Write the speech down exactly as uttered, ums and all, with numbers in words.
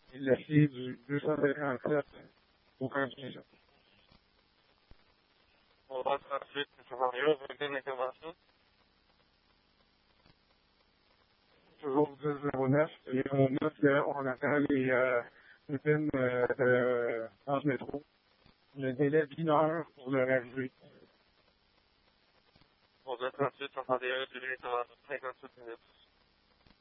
et la fille du deux cent cinquante-sept au camp de Québec. On va trente-huit, M. Mario, vous avez une intervention? Toujours dix zéro neuf, et on note qu'on attend les euh, pépines euh, de Transmétro. Le délai d'une heure pour leur arriver. On va trente-huit, soixante et un, j'ai une intervention, cinquante-sept minutes.